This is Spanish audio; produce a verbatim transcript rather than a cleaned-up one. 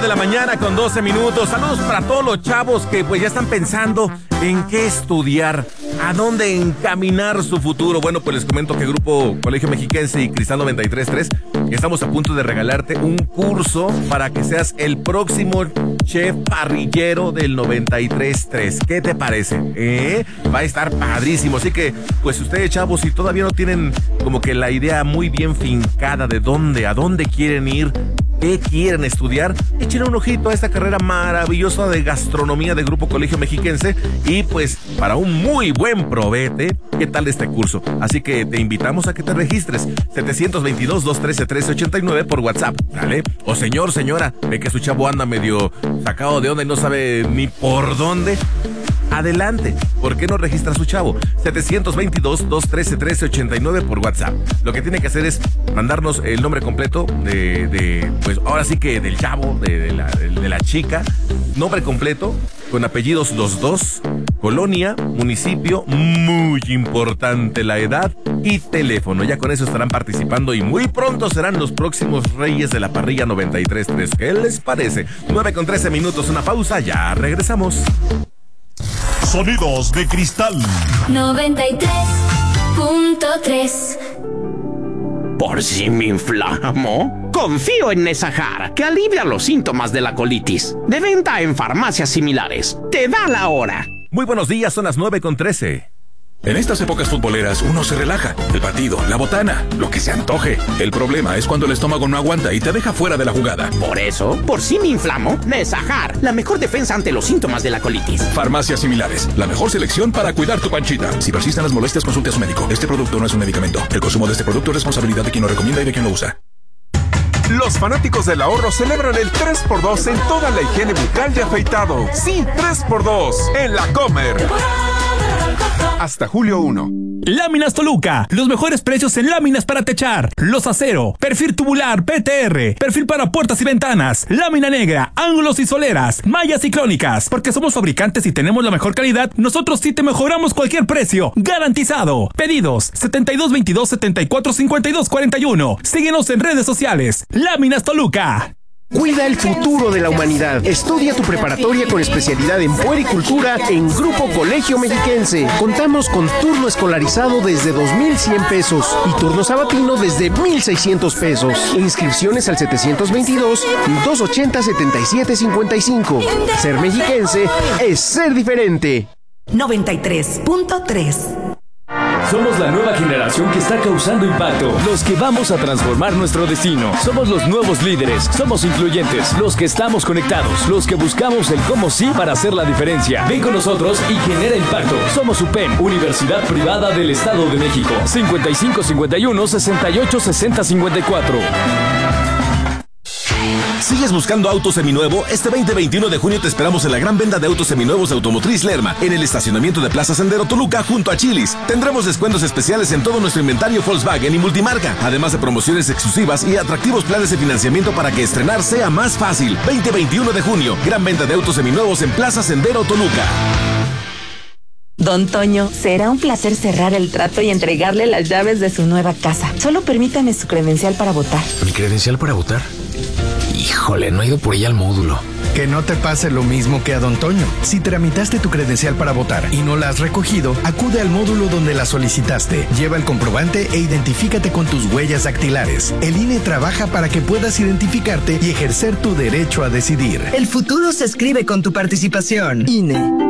de la mañana con doce minutos. Saludos para todos los chavos que pues ya están pensando en qué estudiar, a dónde encaminar su futuro. Bueno, pues les comento que Grupo Colegio Mexiquense y Cristal noventa y tres punto tres estamos a punto de regalarte un curso para que seas el próximo chef parrillero del noventa y tres punto tres. ¿Qué te parece? ¿Eh? Va a estar padrísimo. Así que, pues ustedes, chavos, si todavía no tienen como que la idea muy bien fincada de dónde, a dónde quieren ir, qué quieren estudiar, echen un ojito a esta carrera maravillosa de gastronomía de Grupo Colegio Mexiquense y pues para un muy buen provete, ¿qué tal este curso? Así que te invitamos a que te registres. setecientos veintidós, doscientos trece, trece ochenta y nueve por WhatsApp, ¿vale? O señor, señora, ve que su chavo anda medio sacado de onda y no sabe ni por dónde. Adelante, ¿por qué no registra a su chavo? setecientos veintidós, doscientos trece, trece ochenta y nueve por WhatsApp. Lo que tiene que hacer es mandarnos el nombre completo de, de pues ahora sí que del chavo, de, de, la, de la chica, nombre completo, con apellidos los dos, colonia, municipio, muy importante la edad y teléfono. Ya con eso estarán participando y muy pronto serán los próximos reyes de la parrilla noventa y tres punto tres. ¿Qué les parece? nueve con trece minutos, una pausa, ya regresamos. Sonidos de Cristal noventa y tres punto tres. ¿Por si me inflamo? Confío en Nesajar, que alivia los síntomas de la colitis. De venta en farmacias similares. Te da la hora. Muy buenos días, son las nueve con trece. En estas épocas futboleras uno se relaja. El partido, la botana, lo que se antoje. El problema es cuando el estómago no aguanta y te deja fuera de la jugada. Por eso, por si me inflamo, Nesajar, la mejor defensa ante los síntomas de la colitis. Farmacias similares, la mejor selección para cuidar tu panchita. Si persisten las molestias, consulte a su médico. Este producto no es un medicamento. El consumo de este producto es responsabilidad de quien lo recomienda y de quien lo usa. Los fanáticos del ahorro celebran el tres por dos en toda la higiene bucal y afeitado. Sí, tres por dos en La Comer. Hasta julio primero. Láminas Toluca, los mejores precios en láminas para techar, los acero, perfil tubular P T R, perfil para puertas y ventanas, lámina negra, ángulos y soleras, mallas ciclónicas. Porque somos fabricantes y tenemos la mejor calidad, nosotros sí te mejoramos cualquier precio, garantizado. Pedidos setenta y dos veintidós, setenta y cuatro cincuenta y dos cuarenta y uno. Síguenos en redes sociales. Láminas Toluca. Cuida el futuro de la humanidad. Estudia tu preparatoria con especialidad en puericultura en Grupo Colegio Mexiquense. Contamos con turno escolarizado desde dos mil cien pesos y turno sabatino desde mil seiscientos pesos. Inscripciones al setecientos veintidós, doscientos ochenta, setenta y siete cincuenta y cinco. Ser mexiquense es ser diferente. noventa y tres punto tres. Somos la nueva generación que está causando impacto, los que vamos a transformar nuestro destino. Somos los nuevos líderes, somos incluyentes, los que estamos conectados, los que buscamos el cómo sí para hacer la diferencia. Ven con nosotros y genera impacto. Somos U P E M, Universidad Privada del Estado de México. cincuenta y cinco cincuenta y uno, sesenta y ocho sesenta cincuenta y cuatro. ¿Sigues buscando auto seminuevo? Este veinte veintiuno de junio te esperamos en la gran venta de autos seminuevos de Automotriz Lerma, en el estacionamiento de Plaza Sendero Toluca, junto a Chili's. Tendremos descuentos especiales en todo nuestro inventario Volkswagen y multimarca, además de promociones exclusivas y atractivos planes de financiamiento para que estrenar sea más fácil. veinte veintiuno de junio, gran venta de autos seminuevos en Plaza Sendero Toluca. Don Toño, será un placer cerrar el trato y entregarle las llaves de su nueva casa. Solo permítame su credencial para votar. ¿Mi credencial para votar? Híjole, no he ido por ella al módulo. Que no te pase lo mismo que a Don Toño. Si tramitaste tu credencial para votar y no la has recogido, acude al módulo donde la solicitaste. Lleva el comprobante e identifícate con tus huellas dactilares. El I N E trabaja para que puedas identificarte y ejercer tu derecho a decidir. El futuro se escribe con tu participación. I N E.